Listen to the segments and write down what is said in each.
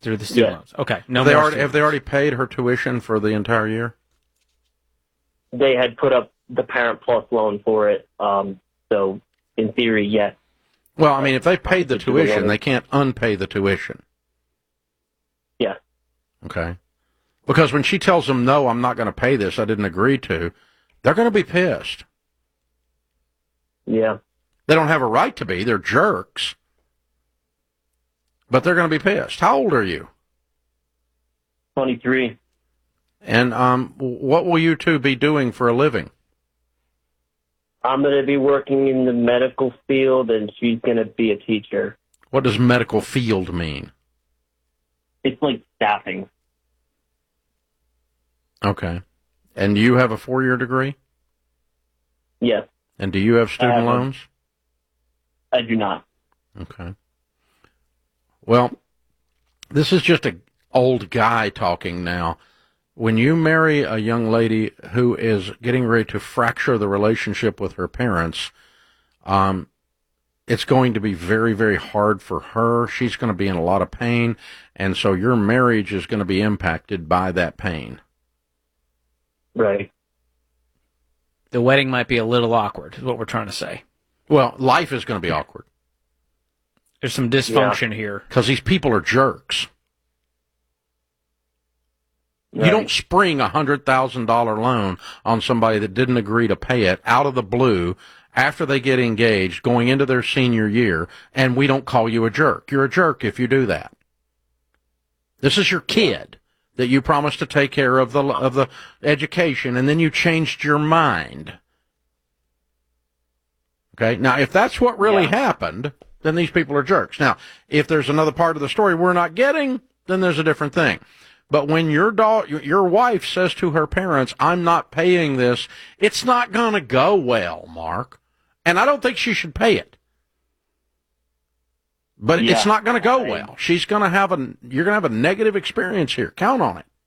Through the student loans. Okay. No Have they more already, have they already paid her tuition for the entire year? They had put up the Parent Plus loan for it, so in theory, yes. Well, I mean, if they paid the tuition, they can't unpay the tuition. Yeah. Okay. Because when she tells them, no, I'm not going to pay this, I didn't agree to, they're going to be pissed. Yeah. They don't have a right to be. They're jerks. But they're going to be pissed. How old are you? 23. And what will you two be doing for a living? I'm going to be working in the medical field, and she's going to be a teacher. What does medical field mean? It's like staffing. Okay. And you have a 4-year degree? Yes. And do you have student loans? I do not. Okay. Well, this is just an old guy talking now. When you marry a young lady who is getting ready to fracture the relationship with her parents, it's going to be very, very hard for her. She's going to be in a lot of pain, and so your marriage is going to be impacted by that pain. Right. The wedding might be a little awkward, is what we're trying to say. Well, life is going to be awkward. There's some dysfunction here. Because these people are jerks. Right. You don't spring a $100,000 loan on somebody that didn't agree to pay it out of the blue after they get engaged, going into their senior year, and we don't call you a jerk. You're a jerk if you do that. This is your kid that you promised to take care of the education, and then you changed your mind. Okay? Now, if that's what really happened, then these people are jerks. Now, if there's another part of the story we're not getting, then there's a different thing. But when your wife says to her parents, I'm not paying this, it's not going to go well, Mark. And I don't think she should pay it. But it's not going to go well. She's going to have you're going to have a negative experience here. Count on it.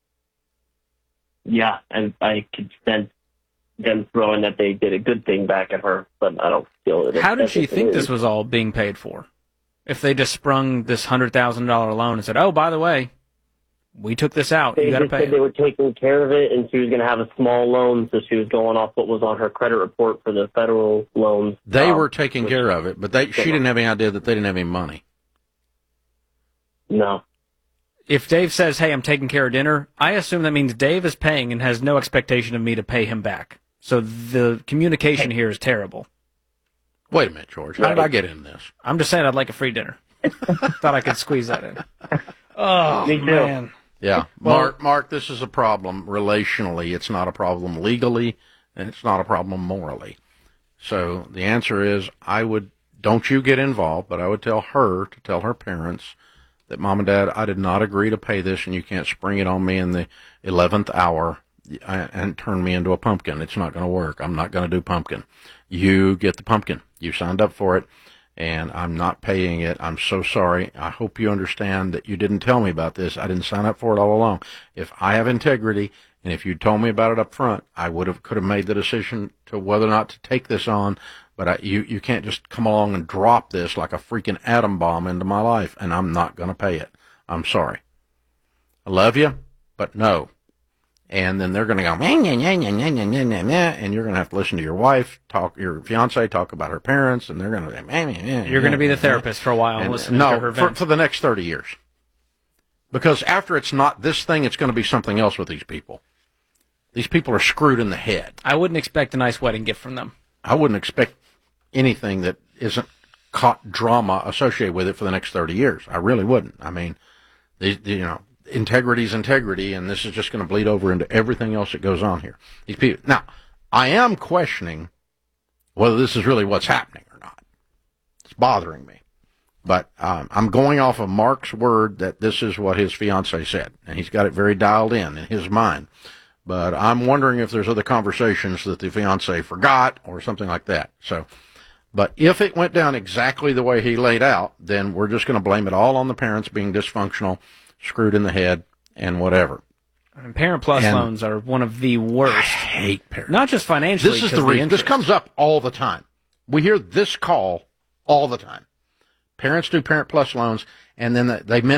Yeah, and I could sense them throwing that they did a good thing back at her, but I don't feel it. How did she think this was all being paid for? If they just sprung this $100,000 loan and said, oh, by the way, we took this out, you got to pay it. They were taking care of it, and she was going to have a small loan, so she was going off what was on her credit report for the federal loans. They were taking care of it, but she didn't have any idea that they didn't have any money. No. If Dave says, hey, I'm taking care of dinner, I assume that means Dave is paying and has no expectation of me to pay him back. So the communication here is terrible. Wait a minute, George. How did I get in this? I'm just saying I'd like a free dinner. Thought I could squeeze that in. Oh, me too. Man. Yeah. Mark, this is a problem relationally. It's not a problem legally, and it's not a problem morally. So the answer is don't you get involved, but I would tell her to tell her parents that, Mom and Dad, I did not agree to pay this, and you can't spring it on me in the 11th hour and turn me into a pumpkin. It's not going to work. I'm not going to do pumpkin. You get the pumpkin. You signed up for it, and I'm not paying it. I'm so sorry. I hope you understand that you didn't tell me about this. I didn't sign up for it all along. If I have integrity, and if you told me about it up front, I could have made the decision to whether or not to take this on. But you can't just come along and drop this like a freaking atom bomb into my life, and I'm not going to pay it. I'm sorry. I love you, but no. And then they're going to go, and you're going to have to listen to your wife, your fiance talk about her parents, and they're going to... You're going to be the therapist for a while and listen to her vent. For the next 30 years. Because after it's not this thing, it's going to be something else with these people. These people are screwed in the head. I wouldn't expect a nice wedding gift from them. I wouldn't expect anything that isn't caught drama associated with it for the next 30 years. I really wouldn't. I mean, integrity is integrity, and this is just going to bleed over into everything else that goes on here. These people. Now, I am questioning whether this is really what's happening or not. It's bothering me. But I'm going off of Mark's word that this is what his fiancée said, and he's got it very dialed in his mind. But I'm wondering if there's other conversations that the fiancée forgot or something like that. But if it went down exactly the way he laid out, then we're just going to blame it all on the parents being dysfunctional, screwed in the head, and whatever. And Parent Plus loans are one of the worst. I hate Parent. Not just financially. This is the reason. This comes up all the time. We hear this call all the time. Parents do Parent Plus loans, and then they